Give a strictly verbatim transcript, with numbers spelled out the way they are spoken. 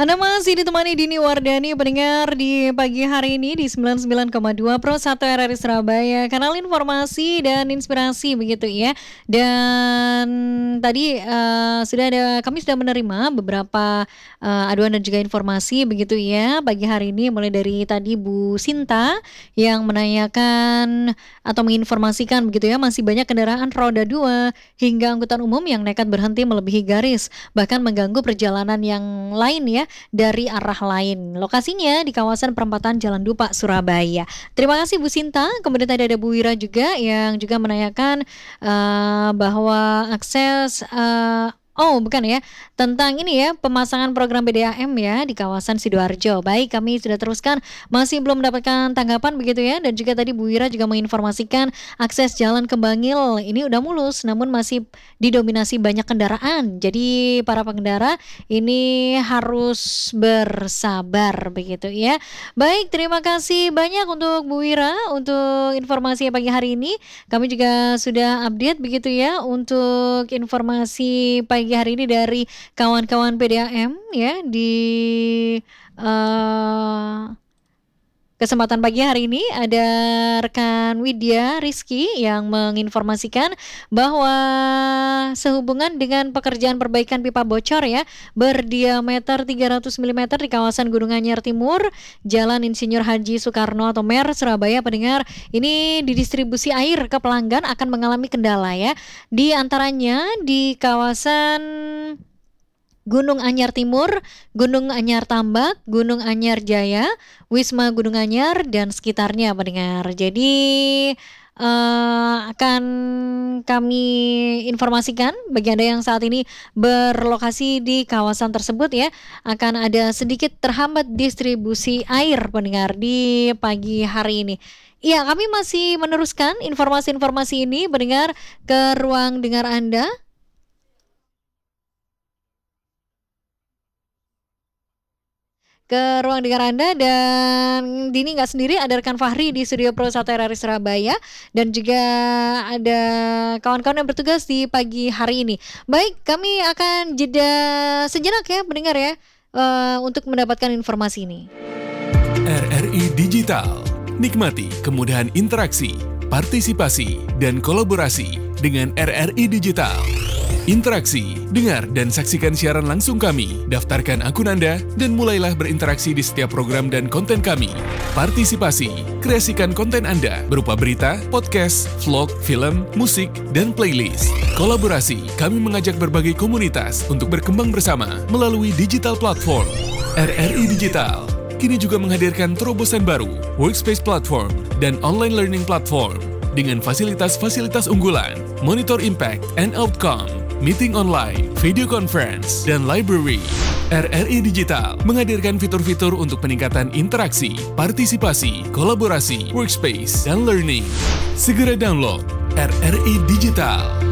Anda masih ditemani Dini Wardani pendengar di pagi hari ini di sembilan puluh sembilan koma dua Pro satu R R I Surabaya, kanal informasi dan inspirasi begitu ya. Dan tadi uh, sudah ada kami sudah menerima beberapa uh, aduan dan juga informasi begitu ya pagi hari ini, mulai dari tadi Bu Sinta yang menanyakan atau menginformasikan begitu ya, masih banyak kendaraan roda dua hingga angkutan umum yang nekat berhenti melebihi garis, bahkan mengganggu perjalanan yang lain ya dari arah lain. Lokasinya di kawasan perempatan Jalan Dupa, Surabaya. Terima kasih Bu Sinta. Kemudian tadi ada Bu Wira juga yang juga menanyakan uh, bahwa akses uh, Oh bukan ya, tentang ini ya, pemasangan program B D A M ya di kawasan Sidoarjo. Baik, kami sudah teruskan, masih belum mendapatkan tanggapan begitu ya. Dan juga tadi Bu Wira juga menginformasikan akses jalan ke Bangil ini udah mulus, namun masih didominasi banyak kendaraan. Jadi para pengendara ini harus bersabar begitu ya. Baik, terima kasih banyak untuk Bu Wira untuk informasi pagi hari ini. Kami juga sudah update begitu ya untuk informasi pagi pagi hari ini dari kawan-kawan P D A M ya di uh, kesempatan pagi hari ini. Ada rekan Widya Rizky yang menginformasikan bahwa sehubungan dengan pekerjaan perbaikan pipa bocor ya berdiameter tiga ratus milimeter di kawasan Gunung Anyar Timur, Jalan Insinyur Haji Soekarno atau Mer, Surabaya, pendengar, ini di distribusi air ke pelanggan akan mengalami kendala ya. Di antaranya di kawasan Gunung Anyar Timur, Gunung Anyar Tambak, Gunung Anyar Jaya, Wisma Gunung Anyar dan sekitarnya pendengar. Jadi uh, akan kami informasikan bagi Anda yang saat ini berlokasi di kawasan tersebut ya, akan ada sedikit terhambat distribusi air pendengar di pagi hari ini. Iya, kami masih meneruskan informasi-informasi ini pendengar ke ruang dengar Anda. Ke ruang dengar Anda, dan Dini nggak sendiri, ada rekan Fahri di studio Pro satu R R I Surabaya dan juga ada kawan-kawan yang bertugas di pagi hari ini. Baik, kami akan jeda sejenak ya pendengar ya uh, untuk mendapatkan informasi ini. R R I Digital, nikmati kemudahan interaksi, partisipasi, dan kolaborasi dengan R R I Digital. Interaksi, dengar dan saksikan siaran langsung kami, daftarkan akun Anda, dan mulailah berinteraksi di setiap program dan konten kami. Partisipasi, kreasikan konten Anda berupa berita, podcast, vlog, film, musik, dan playlist. Kolaborasi, kami mengajak berbagai komunitas untuk berkembang bersama melalui digital platform. R R I Digital kini juga menghadirkan terobosan baru, workspace platform, dan online learning platform dengan fasilitas-fasilitas unggulan, monitor impact and outcome, meeting online, video conference, dan library. R R I Digital menghadirkan fitur-fitur untuk peningkatan interaksi, partisipasi, kolaborasi, workspace, dan learning. Segera download R R I Digital.